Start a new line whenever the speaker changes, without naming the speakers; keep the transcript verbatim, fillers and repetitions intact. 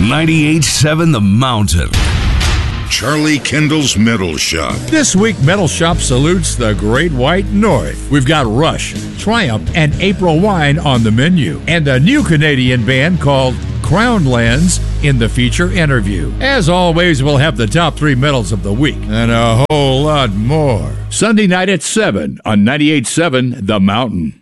ninety-eight point seven The Mountain.
Charlie Kendall's Metal Shop.
This week, Metal Shop salutes the Great White North. We've got Rush, Triumph, and April Wine on the menu, and a new Canadian band called Crownlands in the feature interview. As always, we'll have the top three metals of the week and a whole lot more. Sunday night at seven on ninety-eight point seven The Mountain.